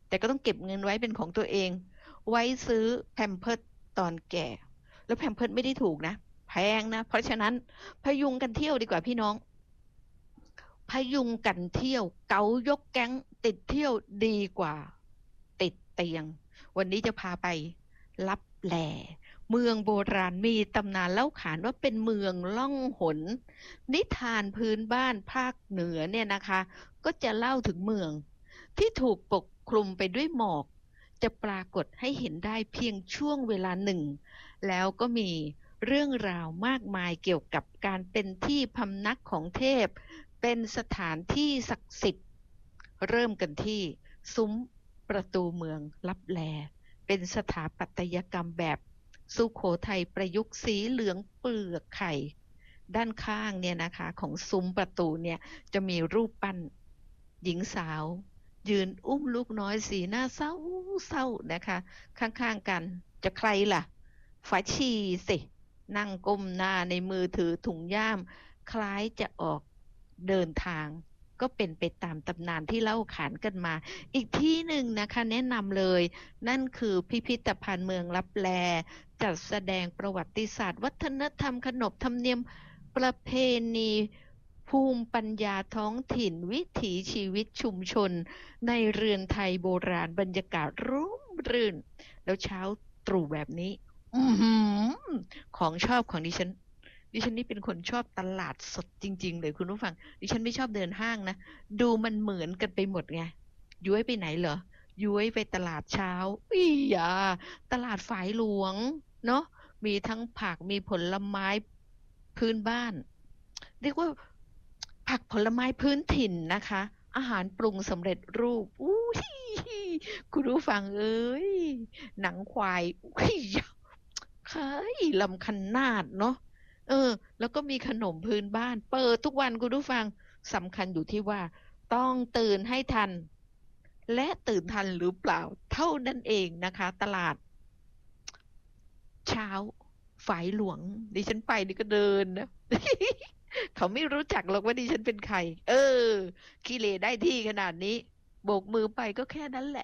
แต่ก็ต้องเก็บเงินไว้เป็นของตัวเองไว้ซื้อแพมเพิร์สตอนแก่แล้วแพมเพิร์สไม่ได้ถูกนะแพงนะเพราะฉะนั้นพยุงกันเที่ยวดีกว่าพี่น้องพยุงกันเที่ยวเก๋ายกแก๊งติดเที่ยวดีกว่าติดเตียงวันนี้จะพาไปลับแลเมืองโบราณมีตำนานเล่าขานว่าเป็นเมืองล่องหนนิทานพื้นบ้านภาคเหนือเนี่ยนะคะก็จะเล่าถึงเมืองที่ถูกปกคลุมไปด้วยหมอกจะปรากฏให้เห็นได้เพียงช่วงเวลาหนึ่งแล้วก็มีเรื่องราวมากมายเกี่ยวกับการเป็นที่พำนักของเทพเป็นสถานที่ศักดิ์สิทธิ์เริ่มกันที่ซุ้มประตูเมืองลับแลเป็นสถาปัตยกรรมแบบสุโขทัยประยุกต์สีเหลืองเปลือกไข่ด้านข้างเนี่ยนะคะของซุ้มประตูเนี่ยจะมีรูปปั้นหญิงสาวยืนอุ้มลูกน้อยสีหน้าเศร้าเศร้านะคะข้างๆกันจะใครล่ะฝาชีสินั่งก้มหน้าในมือถือถุงย่ามคล้ายจะออกเดินทางก็เป็นไปตามตำนานที่เล่าขานกันมาอีกที่หนึ่งนะคะแนะนำเลยนั่นคือพิพิธภัณฑ์เมืองลับแลจัดแสดงประวัติศาสตร์วัฒนธรรมขนบธรรมเนียมประเพณีภูมิปัญญาท้องถิ่นวิถีชีวิตชุมชนในเรือนไทยโบราณบรรยากาศร่มรื่นแล้วเช้าตรู่แบบนี้อือหือของชอบของดิฉันนี่เป็นคนชอบตลาดสดจริงๆเลยคุณผู้ฟังดิฉันไม่ชอบเดินห้างนะดูมันเหมือนกันไปหมดไงย้วยไปไหนเหรอย้วยไปตลาดเช้าอียาตลาดฝายหลวงเนาะมีทั้งผักมีผลไม้พื้นบ้านเรียกว่าผักผลไม้พื้นถิ่นนะคะอาหารปรุงสำเร็จรูปอู้ยคุณผู้ฟังเอ้ยหนังควายอุ้ยเฮ้ยลำคันนาดเนาะ เออแล้วก็มีขนมพื้นบ้านเปิดทุกวันคุณผู้ฟังสำคัญอยู่ที่ว่าต้องตื่นให้ทันและตื่นทันหรือเปล่าเท่านั้นเองนะคะตลาดเช้าฝายหลวงดิฉันไปนี่ก็เดินนะเขาไม่รู้จักหรอกว่าดิฉันเป็นใครเออขี้เหร่ได้ที่ขนาดนี้โบกมือไปก็แค่นั้นแหละ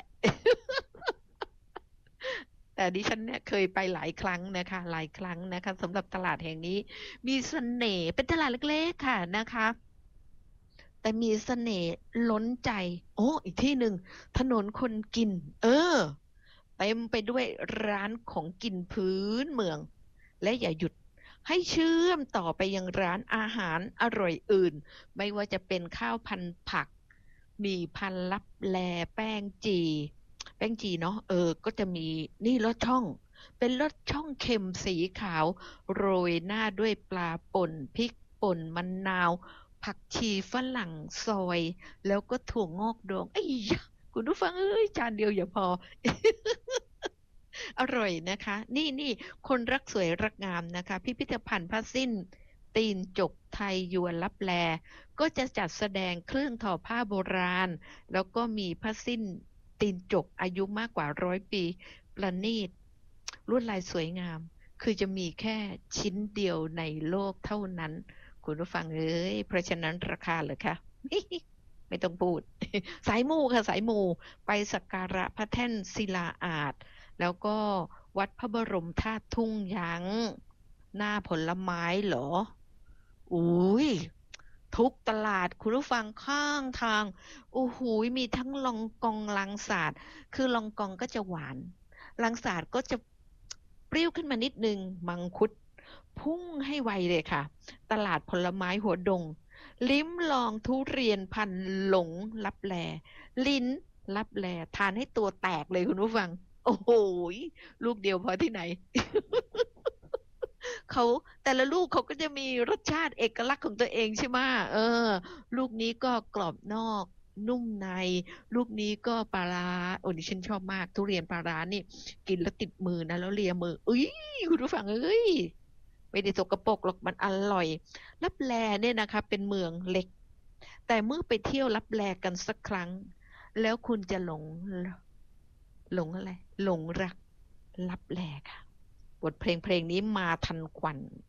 แต่ดิฉันเนี่ยเคยไปหลายครั้งนะคะหลายครั้งนะคะสำหรับตลาดแห่งนี้มีเสน่ห์เป็นตลาดเล็กๆค่ะนะคะแต่มีเสน่ห์ล้นใจโอ้อีกที่หนึ่งถนนคนกินเออเต็มไปด้วยร้านของกินพื้นเมืองและอย่าหยุดให้เชื่อมต่อไปยังร้านอาหารอร่อยอื่นไม่ว่าจะเป็นข้าวพันผักมีพันลับแลแป้งจีแป้งจีเนาะก็จะมีนี่รสช่องเป็นรสช่องเค็มสีขาวโรยหน้าด้วยปลาป่นพริกป่นมะนาวผักชีฝรั่งซอยแล้วก็ถั่วงอกดองไอ้ยะคุณผู้ฟังเอ้ยจานเดียวอย่าพอ อร่อยนะคะนี่คนรักสวยรักงามนะคะพิพิธภัณฑ์ผ้าสิ้นตีนจกไทยยวนลับแลก็จะจัดแสดงเครื่องทอผ้าโบราณแล้วก็มีผ้าสิ้นตีนจกอายุมากกว่า100 ปีประณีตลวดลายสวยงามคือจะมีแค่ชิ้นเดียวในโลกเท่านั้นคุณผู้ฟังเอ้ยเพราะฉะนั้นราคาเหรอคะไม่ต้องพูดสายมูค่ะสายมูไปสักการะพระแท่นศิลาอาสน์ แล้วก็วัดพระบรมธาตุทุ่งหยางหน้าผลไม้เหรออุ้ยทุกตลาดคุณผู้ฟังข้างทางโอ้โหมีทั้งลองกองลังสาดคือลองกองก็จะหวานลังสาดก็จะเปรี้ยวขึ้นมานิดนึงมังคุดพุ่งให้ไวเลยค่ะตลาดผลไม้หัวดงลิ้มลองทุเรียนพันหลงลับแลลิ้นลับแลทานให้ตัวแตกเลยคุณผู้ฟัง โอ้โหลูกเดียวพอที่ไหนเขาแต่ละลูกเขาก็จะมีรสชาติเอกลักษณ์ของตัวเองใช่ไหมลูกนี้ก็กรอบนอกนุ่มในลูกนี้ก็ปลาร้าโอ้ดิฉันชอบมากทุเรียนปลาร้านี่กินแล้วติดมือนะแล้วเลียมืออุ้ยคุณผู้ฟังเอ้ยไม่ได้สกปรกหรอกมันอร่อยลับแลเนี่ยนะคะเป็นเมืองเล็กแต่เมื่อไปเที่ยวลับแลกันสักครั้งแล้วคุณจะหลงอะไรหลงรักลับแลค่ะบทเพลงนี้มาทันควัน